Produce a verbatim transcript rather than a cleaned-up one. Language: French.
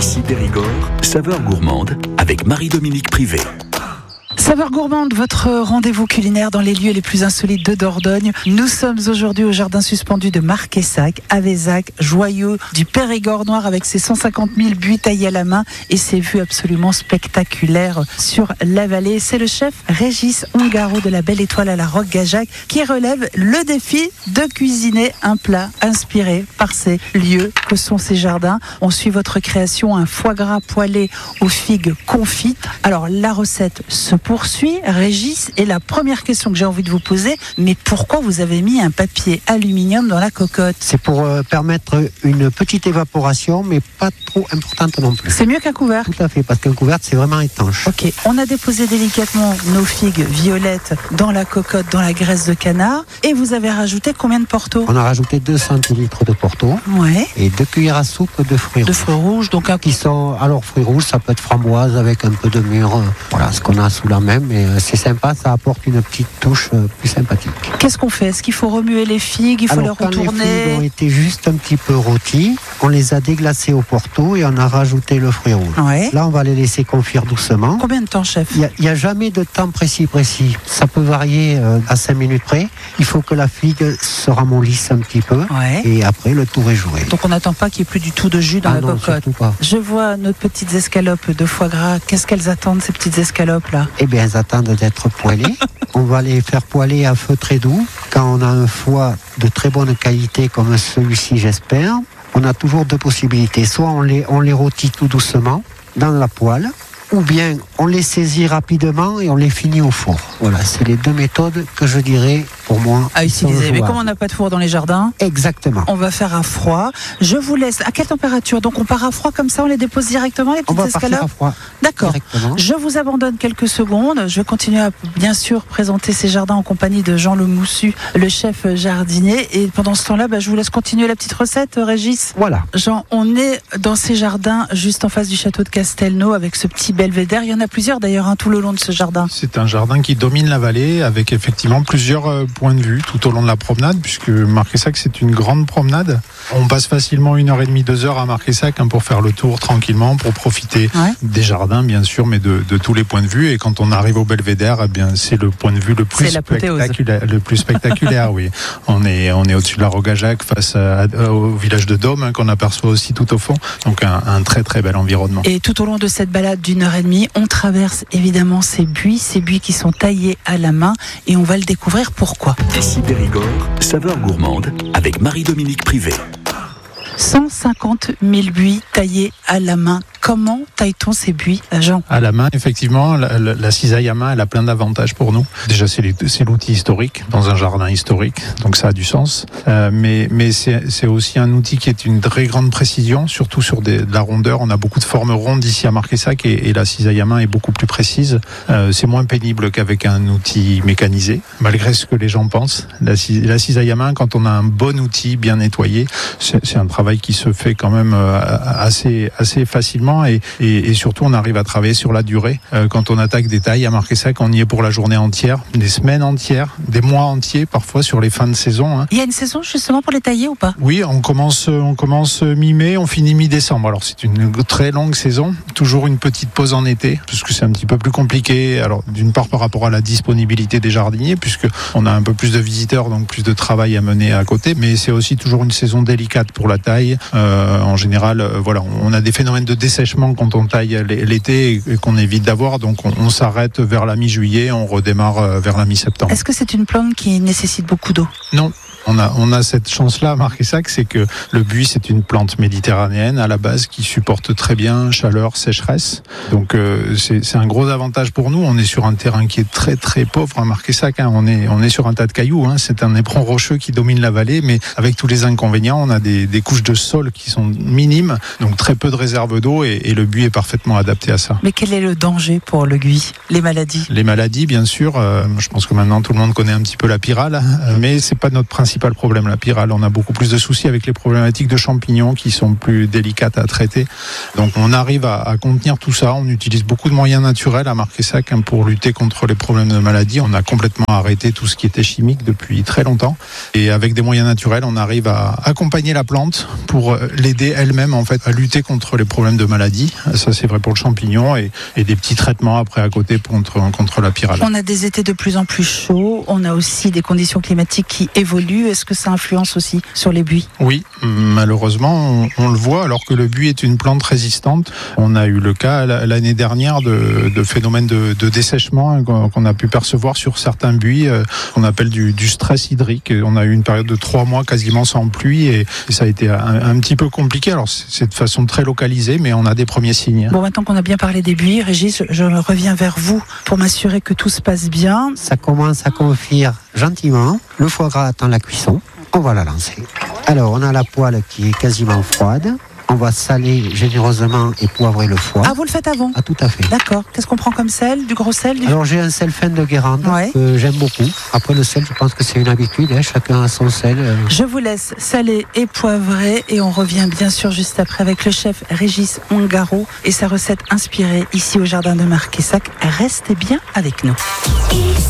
Ici Périgord, saveur gourmande avec Marie-Dominique Privé. Saveur gourmande, votre rendez-vous culinaire dans les lieux les plus insolites de Dordogne. Nous sommes aujourd'hui au jardin suspendu de Marquessac, à Vézac, joyau du Périgord noir avec ses cent cinquante mille buis taillés à la main et ses vues absolument spectaculaires sur la vallée. C'est le chef Régis Ongaro de la Belle Étoile à la Roque-Gajac qui relève le défi de cuisiner un plat inspiré par ces lieux que sont ces jardins. On suit votre création, un foie gras poêlé aux figues confites. Alors la recette se poursuit, Régis, et la première question que j'ai envie de vous poser, mais pourquoi vous avez mis un papier aluminium dans la cocotte? C'est pour euh, permettre une petite évaporation, mais pas trop importante non plus. C'est mieux qu'un couvercle? Tout à fait, parce qu'un couvercle, c'est vraiment étanche. Ok, on a déposé délicatement nos figues violettes dans la cocotte, dans la graisse de canard, et vous avez rajouté combien de portos? On a rajouté deux centilitres de porto Ouais. et deux cuillères à soupe de fruits De rouges. fruits rouges, donc un Qui sont, alors fruits rouges, ça peut être framboise avec un peu de mûre, euh, voilà ce qu'on a sous la main, mais euh, c'est sympa, ça apporte une petite touche euh, plus sympathique. Qu'est-ce qu'on fait? Est-ce qu'il faut remuer les figues? Il faut Alors, les quand les figues ont retourner? été juste un petit peu rôties, on les a déglacées au porto et on a rajouté le fruit rouge. Ouais. Là, on va les laisser confire doucement. Combien de temps, chef? Il n'y a, a jamais de temps précis précis. Ça peut varier euh, à cinq minutes près. Il faut que la figue se ramollisse un petit peu. Ouais. Et après, le tour est joué. Donc on n'attend pas qu'il n'y ait plus du tout de jus dans ah la non, cocotte. surtout pas. Je vois nos petites escalopes de foie gras. Qu'est-ce qu'elles attendent, ces petites escalopes là? Eh bien, elles attendent d'être poêlées. On va les faire poêler à feu très doux. Quand on a un foie de très bonne qualité comme celui-ci, j'espère, on a toujours deux possibilités. Soit on les, on les rôtit tout doucement dans la poêle, ou bien on les saisit rapidement et on les finit au four. Voilà, c'est les deux méthodes que je dirais pour moi. À utiliser. Mais jouables. comme on n'a pas de four dans les jardins, Exactement. on va faire à froid. Je vous laisse. À quelle température? Donc on part à froid comme ça, on les dépose directement, les On petites va partir à escalopes? froid D'accord. directement. Je vous abandonne quelques secondes. Je vais continuer à, bien sûr, présenter ces jardins en compagnie de Jean Le Moussu, le chef jardinier. Et pendant ce temps-là, bah, je vous laisse continuer la petite recette, Régis. Voilà. Jean, on est dans ces jardins juste en face du château de Castelnau avec ce petit belvédère. Il y en a plusieurs d'ailleurs hein, tout le long de ce jardin. C'est un jardin qui domine la vallée avec effectivement plusieurs euh, points de vue tout au long de la promenade, puisque Marquessac c'est une grande promenade. On passe facilement une heure et demie, deux heures à Marquessac hein, pour faire le tour tranquillement, pour profiter Ouais. des jardins bien sûr, mais de, de tous les points de vue. Et quand on arrive au belvédère, eh bien c'est le point de vue le plus C'est l'apothéose. spectaculaire, le plus spectaculaire. Oui, on est on est au-dessus de la Roque-Gajac face à, à, au village de Dôme hein, qu'on aperçoit aussi tout au fond. Donc un, un très très bel environnement. Et tout au long de cette balade d'une heure et demie, on traverse évidemment ces buis, ces buis qui sont taillés à la main et on va le découvrir pourquoi. Ici Périgord, saveur gourmande avec Marie-Dominique Privé. cent cinquante mille buis taillés à la main. Comment taille-t-on ces buis, Jean? À la main, effectivement, la, la, la cisaille à main, elle a plein d'avantages pour nous. Déjà, c'est, les, c'est l'outil historique dans un jardin historique, donc ça a du sens. Euh, mais mais c'est, c'est aussi un outil qui est une très grande précision, surtout sur des, de la rondeur. On a beaucoup de formes rondes ici à Marquessac et, et la cisaille à main est beaucoup plus précise. Euh, c'est moins pénible qu'avec un outil mécanisé, malgré ce que les gens pensent. La, la cisaille à main, quand on a un bon outil bien nettoyé, c'est, c'est un travail qui se fait quand même euh, assez assez facilement. Et, et, et surtout on arrive à travailler sur la durée. Euh, quand on attaque des tailles à Marquessac, on y est pour la journée entière, des semaines entières, des mois entiers, parfois sur les fins de saison. Hein. Il y a une saison justement pour les tailler ou pas? Oui, on commence, on commence mi-mai, on finit mi-décembre. Alors c'est une très longue saison, toujours une petite pause en été, parce que c'est un petit peu plus compliqué. Alors d'une part par rapport à la disponibilité des jardiniers, puisque on a un peu plus de visiteurs, donc plus de travail à mener à côté. Mais c'est aussi toujours une saison délicate pour la taille. Euh, en général, euh, voilà, on a des phénomènes de décès quand on taille l'été et qu'on évite d'avoir, donc on, on s'arrête vers la mi-juillet, on redémarre vers la mi-septembre. Est-ce que c'est une plante qui nécessite beaucoup d'eau? Non. On a, on a cette chance-là à Marquessac, c'est que le buis, c'est une plante méditerranéenne à la base qui supporte très bien chaleur, sécheresse. Donc euh, c'est, c'est un gros avantage pour nous. On est sur un terrain qui est très très pauvre à Marquessac. Hein. On est, on est sur un tas de cailloux. Hein. C'est un éperon rocheux qui domine la vallée, mais avec tous les inconvénients, on a des, des couches de sol qui sont minimes, donc très peu de réserve d'eau et, et le buis est parfaitement adapté à ça. Mais quel est le danger pour le buis? Les maladies? Les maladies, bien sûr. Euh, je pense que maintenant tout le monde connaît un petit peu la pyrale, euh, mais c'est pas notre principal principal problème, la pyrale. On a beaucoup plus de soucis avec les problématiques de champignons qui sont plus délicates à traiter. Donc on arrive à, à contenir tout ça. On utilise beaucoup de moyens naturels à Marquessac hein, pour lutter contre les problèmes de maladie. On a complètement arrêté tout ce qui était chimique depuis très longtemps. Et avec des moyens naturels, on arrive à accompagner la plante pour l'aider elle-même en fait à lutter contre les problèmes de maladie. Ça c'est vrai pour le champignon et, et des petits traitements après à côté contre, contre la pyrale. On a des étés de plus en plus chauds. On a aussi des conditions climatiques qui évoluent. Est-ce que ça influence aussi sur les buis ? Oui, malheureusement, on, on le voit alors que le buis est une plante résistante. On a eu le cas l'année dernière de, de phénomènes de, de dessèchement qu'on a pu percevoir sur certains buis, qu'on appelle du, du stress hydrique. On a eu une période de trois mois quasiment sans pluie et, et ça a été un, un petit peu compliqué. Alors c'est de façon très localisée, mais on a des premiers signes. Bon, maintenant qu'on a bien parlé des buis, Régis, je reviens vers vous pour m'assurer que tout se passe bien. Ça commence à confire gentiment. Le foie gras attend la cuisson. On va la lancer. Alors, on a la poêle qui est quasiment froide. On va saler généreusement et poivrer le foie. Ah, vous le faites avant ? Ah, tout à fait. D'accord. Qu'est-ce qu'on prend comme sel ? Du gros sel du... Alors, j'ai un sel fin de Guérande ouais. que j'aime beaucoup. Après, le sel, je pense que c'est une habitude. Hein. Chacun a son sel. Je vous laisse saler et poivrer et on revient bien sûr juste après avec le chef Régis Ongaro et sa recette inspirée ici au jardin de Marquessac. Restez bien avec nous.